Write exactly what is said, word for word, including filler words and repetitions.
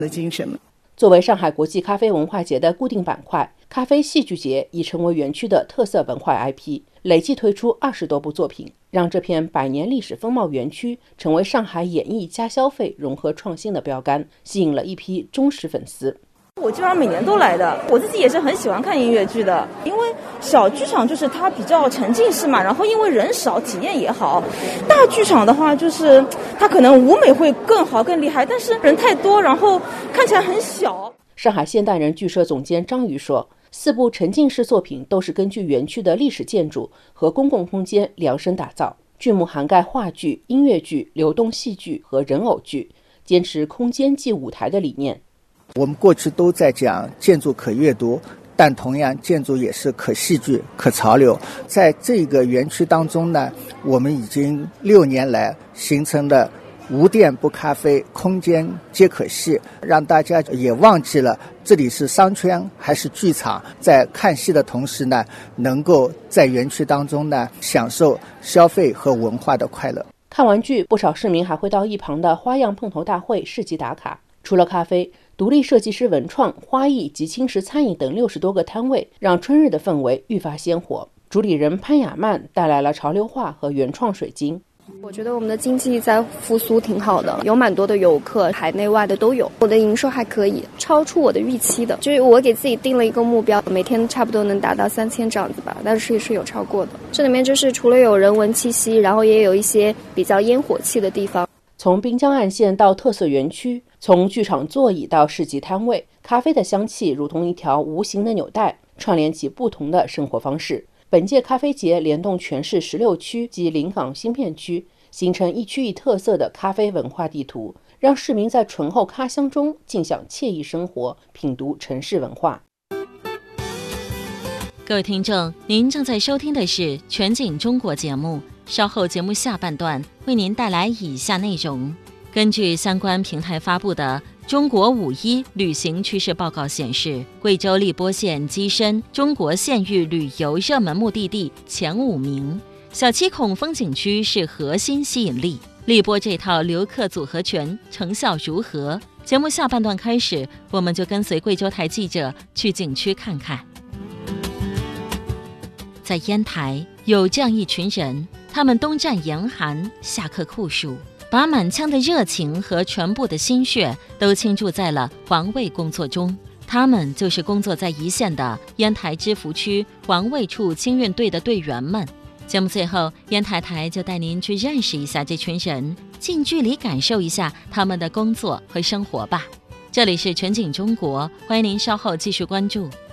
的精神。 作为上海国际咖啡文化节的固定板块，咖啡戏剧节已成为园区的特色文化 I P， 累计推出二十多部作品，让这片百年历史风貌园区成为上海演艺加消费融合创新的标杆，吸引了一批忠实粉丝。 我基本上每年都来的，我自己也是很喜欢看音乐剧的，因为小剧场就是它比较沉浸式嘛，然后因为人少，体验也好。大剧场的话，就是它可能舞美会更好更厉害，但是人太多，然后看起来很小。 上海现代人剧社总监张瑜说，四部沉浸式作品都是根据园区的历史建筑和公共空间量身打造，剧目涵盖话剧、音乐剧、流动戏剧和人偶剧，坚持空间即舞台的理念。 我们过去都在讲建筑可阅读，但同样建筑也是可戏剧、可潮流。在这个园区当中呢，我们已经六年来形成了无店不咖啡，空间皆可戏，让大家也忘记了这里是商圈还是剧场，在看戏的同时呢，能够在园区当中呢享受消费和文化的快乐。 看完剧，不少市民还会到一旁的花样碰头大会市集打卡。除了咖啡，独立设计师文创、花艺及轻食餐饮等六十多个摊位，让春日的氛围愈发鲜活。主理人潘雅曼带来了潮流画和原创水晶。 我觉得我们的经济在复苏挺好的，有蛮多的游客，海内外的都有。我的营收还可以，超出我的预期的，就是我给自己定了一个目标，每天差不多能达到三千这样子吧，但是也是有超过的。这里面就是除了有人文气息，然后也有一些比较烟火气的地方。 从滨江岸线到特色园区，从剧场座椅到市集摊位，咖啡的香气如同一条无形的纽带，串联起不同的生活方式。本届咖啡节联动全市十六区及临港新片区，形成一区一特色的咖啡文化地图，让市民在醇厚咖香中尽享惬意生活，品读城市文化。 各位听众，您正在收听的是全景中国节目，稍后节目下半段为您带来以下内容。根据相关平台发布的中国五一旅行趋势报告显示，贵州荔波县跻身中国县域旅游热门目的地前五名，小七孔风景区是核心吸引力。荔波这套游客组合拳成效如何？节目下半段开始，我们就跟随贵州台记者去景区看看。在烟台有这样一群人，他们冬战严寒，夏刻酷暑，把满腔的热情和全部的心血都倾注在了环卫工作中。他们就是工作在一线的烟台芝罘区环卫处清运队的队员们。节目最后，烟台台就带您去认识一下这群人，近距离感受一下他们的工作和生活吧。这里是全景中国，欢迎您稍后继续关注。